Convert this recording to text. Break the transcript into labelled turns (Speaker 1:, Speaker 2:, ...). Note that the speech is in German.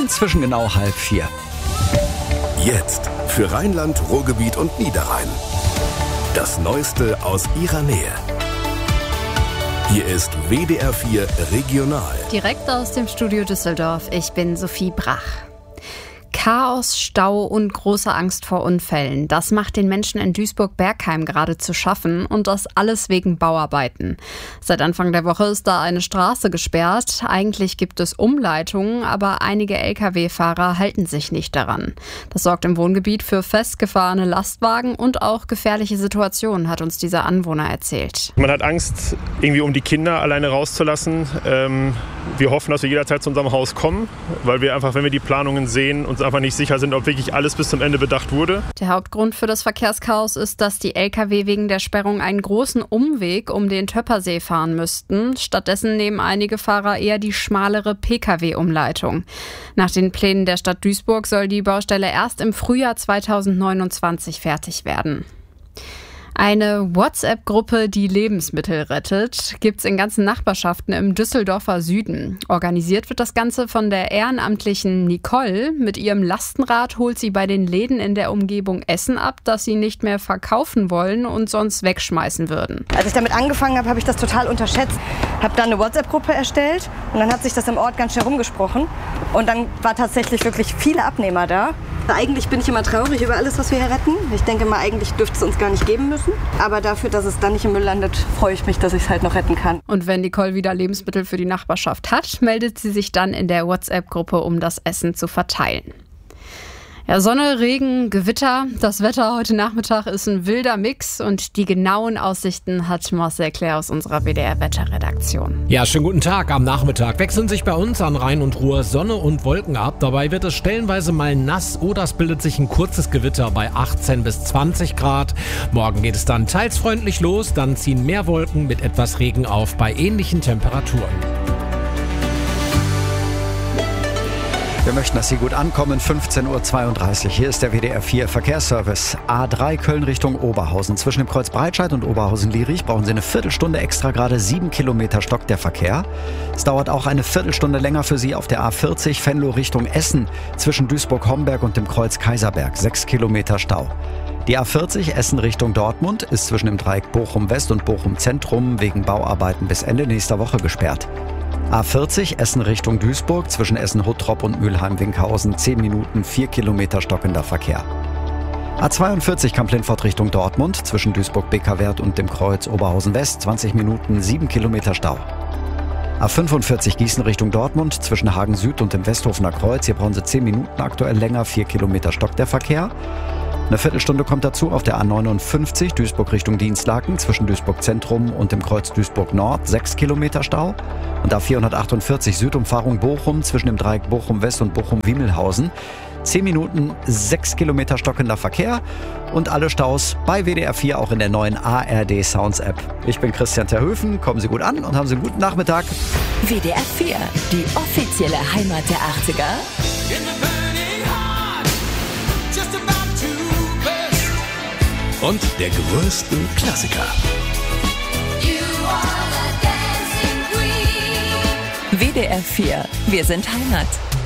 Speaker 1: inzwischen genau 3:30.
Speaker 2: Jetzt für Rheinland, Ruhrgebiet und Niederrhein. Das Neueste aus ihrer Nähe. Hier ist WDR 4 Regional.
Speaker 3: Direkt aus dem Studio Düsseldorf. Ich bin Sophie Brach. Chaos, Stau und große Angst vor Unfällen. Das macht den Menschen in Duisburg-Bergheim gerade zu schaffen und das alles wegen Bauarbeiten. Seit Anfang der Woche ist da eine Straße gesperrt. Eigentlich gibt es Umleitungen, aber einige Lkw-Fahrer halten sich nicht daran. Das sorgt im Wohngebiet für festgefahrene Lastwagen und auch gefährliche Situationen, hat uns dieser Anwohner erzählt.
Speaker 4: Man hat Angst, irgendwie um die Kinder alleine rauszulassen. Wir hoffen, dass wir jederzeit zu unserem Haus kommen, weil wir einfach, wenn wir die Planungen sehen, uns einfach nicht sicher sind, ob wirklich alles bis zum Ende bedacht wurde.
Speaker 3: Der Hauptgrund für das Verkehrschaos ist, dass die Lkw wegen der Sperrung einen großen Umweg um den Töppersee fahren müssten. Stattdessen nehmen einige Fahrer eher die schmalere Pkw-Umleitung. Nach den Plänen der Stadt Duisburg soll die Baustelle erst im Frühjahr 2029 fertig werden. Eine WhatsApp-Gruppe, die Lebensmittel rettet, gibt's in ganzen Nachbarschaften im Düsseldorfer Süden. Organisiert wird das Ganze von der ehrenamtlichen Nicole. Mit ihrem Lastenrad holt sie bei den Läden in der Umgebung Essen ab, das sie nicht mehr verkaufen wollen und sonst wegschmeißen würden.
Speaker 5: Als ich damit angefangen habe, habe ich das total unterschätzt. Habe dann eine WhatsApp-Gruppe erstellt und dann hat sich das im Ort ganz schnell rumgesprochen. Und dann war tatsächlich wirklich viele Abnehmer da. Eigentlich bin ich immer traurig über alles, was wir hier retten. Ich denke mal, eigentlich dürfte es uns gar nicht geben müssen. Aber dafür, dass es dann nicht im Müll landet, freue ich mich, dass ich es halt noch retten kann.
Speaker 3: Und wenn Nicole wieder Lebensmittel für die Nachbarschaft hat, meldet sie sich dann in der WhatsApp-Gruppe, um das Essen zu verteilen. Ja, Sonne, Regen, Gewitter. Das Wetter heute Nachmittag ist ein wilder Mix und die genauen Aussichten hat Marcel Claire aus unserer WDR-Wetterredaktion.
Speaker 6: Ja, schönen guten Tag. Am Nachmittag wechseln sich bei uns an Rhein und Ruhr Sonne und Wolken ab. Dabei wird es stellenweise mal nass oder es bildet sich ein kurzes Gewitter bei 18 bis 20 Grad. Morgen geht es dann teils freundlich los, dann ziehen mehr Wolken mit etwas Regen auf bei ähnlichen Temperaturen.
Speaker 1: Wir möchten, dass Sie gut ankommen. 15:32 Uhr. Hier ist der WDR 4 Verkehrsservice. A3 Köln Richtung Oberhausen. Zwischen dem Kreuz Breitscheid und Oberhausen-Lierich brauchen Sie eine Viertelstunde extra, gerade 7 Kilometer stockt der Verkehr. Es dauert auch eine Viertelstunde länger für Sie auf der A40 Venlo Richtung Essen. Zwischen Duisburg-Homberg und dem Kreuz Kaiserberg. 6 Kilometer Stau. Die A40 Essen Richtung Dortmund ist zwischen dem Dreieck Bochum West und Bochum Zentrum wegen Bauarbeiten bis Ende nächster Woche gesperrt. A40 Essen Richtung Duisburg zwischen Essen-Huttrop und Mülheim-Winkhausen 10 Minuten, 4 Kilometer stockender Verkehr. A42 Kamp-Lindfort Richtung Dortmund zwischen Duisburg-Beckerwerth und dem Kreuz Oberhausen West 20 Minuten, 7 Kilometer Stau. A45 Gießen Richtung Dortmund zwischen Hagen Süd und dem Westhofener Kreuz. Hier brauchen Sie 10 Minuten aktuell länger, 4 Kilometer stockt der Verkehr. Eine Viertelstunde kommt dazu auf der A59 Duisburg Richtung Dienstlaken zwischen Duisburg Zentrum und dem Kreuz Duisburg Nord 6 Kilometer Stau. Und A448 Südumfahrung Bochum zwischen dem Dreieck Bochum West und Bochum Wimmelhausen 10 Minuten, 6 Kilometer stockender Verkehr und alle Staus bei WDR 4 auch in der neuen ARD Sounds App. Ich bin Christian Terhöfen, kommen Sie gut an und haben Sie einen guten Nachmittag.
Speaker 7: WDR 4, die offizielle Heimat der 80er.
Speaker 2: Und der größten Klassiker.
Speaker 7: WDR 4, wir sind Heimat.